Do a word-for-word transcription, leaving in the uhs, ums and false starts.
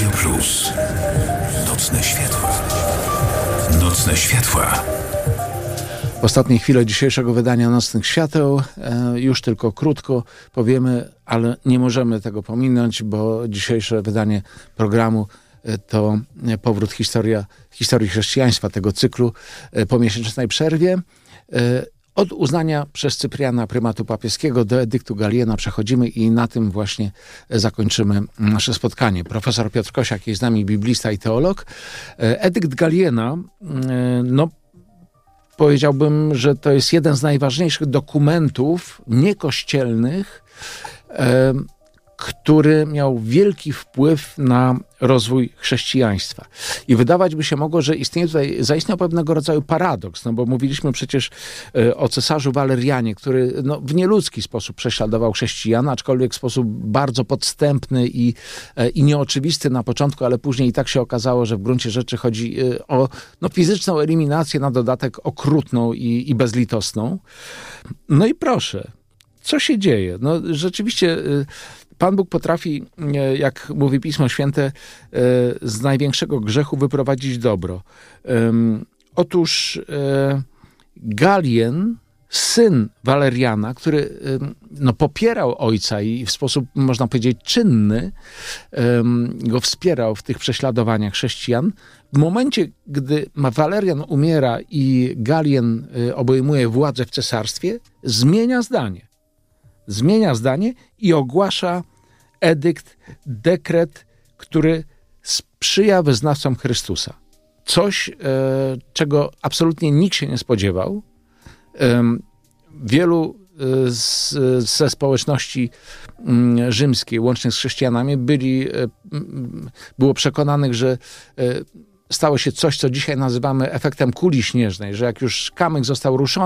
Radio Plus. Nocne światła. Nocne światła. W ostatniej chwili dzisiejszego wydania Nocnych Świateł e, już tylko krótko powiemy, ale nie możemy tego pominąć, bo dzisiejsze wydanie programu e, to powrót historia, historii chrześcijaństwa, tego cyklu e, po miesięcznej przerwie. E, Od uznania przez Cypriana prymatu papieskiego do edyktu Galiena przechodzimy i na tym właśnie zakończymy nasze spotkanie. Profesor Piotr Kosiak jest z nami, biblista i teolog. Edykt Galiena, no powiedziałbym, że to jest jeden z najważniejszych dokumentów niekościelnych, który miał wielki wpływ na rozwój chrześcijaństwa. I wydawać by się mogło, że istnieje tutaj, zaistniał pewnego rodzaju paradoks, no bo mówiliśmy przecież y, o cesarzu Walerianie, który no, w nieludzki sposób prześladował chrześcijan, aczkolwiek w sposób bardzo podstępny i, y, i nieoczywisty na początku, ale później i tak się okazało, że w gruncie rzeczy chodzi y, o no, fizyczną eliminację, na dodatek okrutną i, i bezlitosną. No i proszę, co się dzieje? No rzeczywiście y, Pan Bóg potrafi, jak mówi Pismo Święte, z największego grzechu wyprowadzić dobro. Otóż Galien, syn Waleriana, który no, popierał ojca i w sposób, można powiedzieć, czynny go wspierał w tych prześladowaniach chrześcijan, w momencie, gdy Walerian umiera i Galien obejmuje władzę w cesarstwie, zmienia zdanie. Zmienia zdanie i ogłasza edykt, dekret, który sprzyja wyznawcom Chrystusa. Coś, e, czego absolutnie nikt się nie spodziewał. E, wielu e, z, ze społeczności m, rzymskiej, łącznie z chrześcijanami, byli, e, m, było przekonanych, że e, stało się coś, co dzisiaj nazywamy efektem kuli śnieżnej, że jak już kamyk został ruszony,